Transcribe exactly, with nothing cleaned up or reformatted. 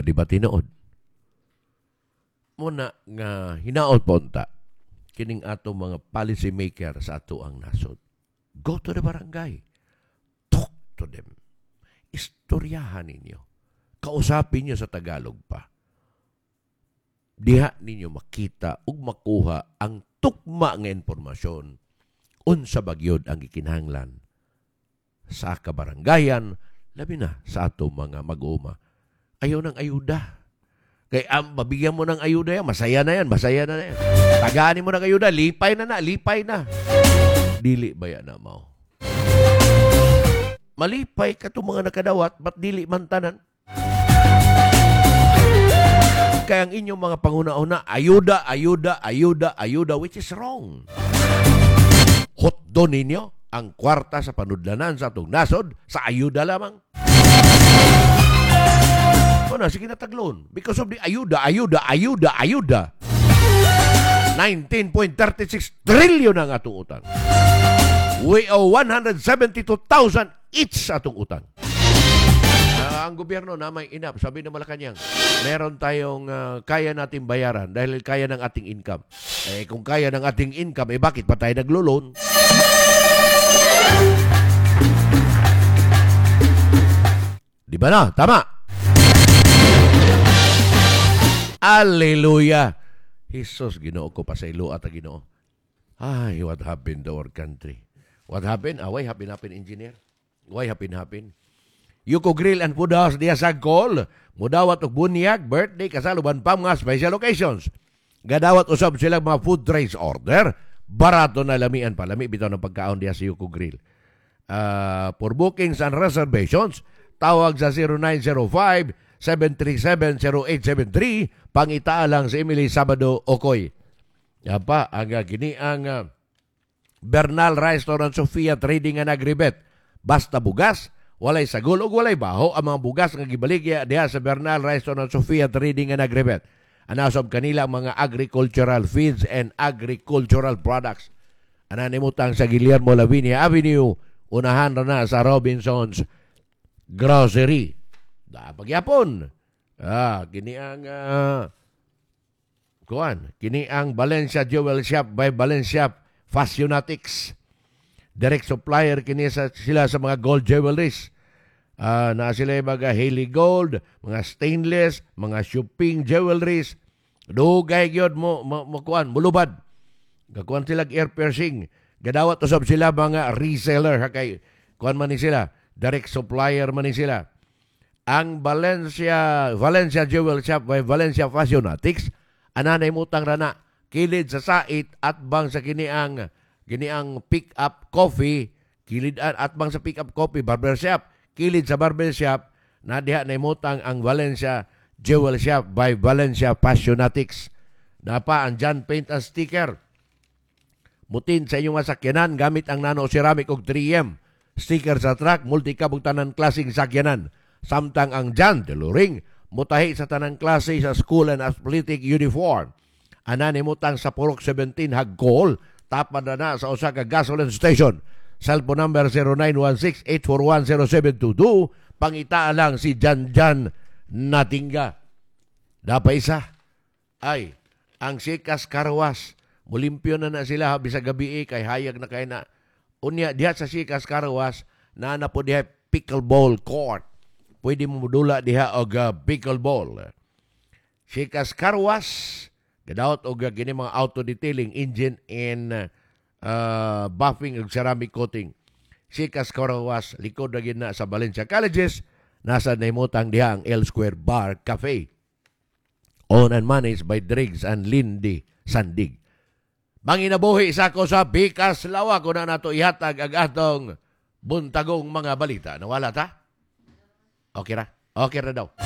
di ba tinuod? Muna nga hinaot ponta kining ato mga policy maker sa ato ang nasod. Go to the barangay. Talk to them. Istoryahan ninyo. Kausapin nyo sa Tagalog pa. Diha ninyo makita ug makuha ang tukma nga informasyon unsa bagyod ang gikinahanglan sa kabarangayan, labi na sa ato mga mag-uuma. Ayaw ng ayuda. Kaya um, mabigyan mo ng ayuda yan, masaya na yan, masaya na yan. Tagaanin mo ng ayuda, lipay na na, lipay na. Dili ba yan na mo? Malipay ka itong mga nakadawat, ba't dili mantanan? Kaya ang inyong mga panguna-una, ayuda, ayuda, ayuda, ayuda, which is wrong. Hotdo ninyo ang kwarta sa panudlanan sa atong nasod sa ayuda lamang. O na, sige na taglon. Because of the ayuda, ayuda, ayuda, ayuda. nineteen point three six trillion ang atong utang. We owe one hundred seventy-two thousand each sa atong utang. Uh, ang gobyerno na may enough. Sabi ng Malacanang, meron tayong uh, kaya natin bayaran dahil kaya ng ating income. Eh, kung kaya ng ating income, eh bakit pa tayo naglo-loan? Di ba na? Tama. Hallelujah. Jesus, Ginoo ko pa sa ilo at Ginoo. Ay, what happened to our country? What happened? Ah, why happen, happen, engineer? Why happen, happen? Yuko Grill and Food House diya sa Col. Mudawat og bunyag, birthday, kasaluban pa mga special occasions. Gadawat usab sila mga food trays order. Barato na lamian pa. Lami bitaw ng pagkaon diya sa Yuko Grill. Uh, for bookings and reservations, tawag sa zero nine zero five, seven three seven, zero eight seven three. Pangitaa lang sa Emily Sabado Okoy. Yan pa, ang uh, gini ang uh, Bernal Restaurant Sofia Trading and Agribet. Basta bugas, walay sagol o walay baho ang mga bugas nga gibaligya diha sa Bernal Restaurant Sofia Trading and Agribet. Anasob kanila ang mga agricultural feeds and agricultural products. Ananimutang sa Guillermo Lavinia Avenue, unahan na na sa Robinson's Grocery. Da pagyapon. Ah, kini ang uh, kuan, kini ang Valencia Jewel Shop by Valencia Fashionatics. Direct supplier kini sa sila sa mga gold jewelries. Uh, na sila yung mga Haley Gold, mga stainless, mga shopping jewelries. Dugay gyud mo mo, mo kuan, mulubad. Gakuan sila ear piercing. Gadawat usab sila mga reseller kay kuan man ni sila, direct supplier man ni sila. Ang Valencia Valencia Jewel Shop by Valencia Fashionatics ananay mutang rana kilid sa sait at bang sa kiniang kiniang pick up coffee, kilid at bang sa pick up coffee barbershop, kilid sa barbershop na diha na imutang ang Valencia Jewel Shop by Valencia Fashionatics. Napa ang John Paint and Sticker. Mutin sa inyong masakyanan gamit ang nano ceramic og three M. Sticker sa truck, multi-kabog tanan klaseng sakyanan. Samtang ang John Deluring, mutahi sa tanang klase sa school and athletic uniform. Anani mutang sa Purok seventeen Hagkol, tapad na na sa Osaka Gasoline Station. Cellphone number zero nine one six, eight four one, zero seven two two. Pangitaan lang si Jan Jan Natingga. Dapa isa. Ay, ang Sikas Karawas. Mulimpyo na na sila bisa gabi kay hayag na kay na. Unya, diha sa Sikas Karawas, na na po diha pickleball court. Pwede mo mudula diha og uh, pickleball. Sikas Karawas, gadawat og uh, gini mga auto detailing, engine and uh, buffing ug ceramic coating. Sikas Karawas, likod na gina sa Valencia Colleges, nasa naimutang diha ang L Square Bar Cafe. Owned and managed by Driggs and Lindy Sandig. Manginabuhi sa ko sa Bikas Lawa kung na nato ihatag ang atong buntagong mga balita. Nawala ta? Okay ra? Okay ra daw.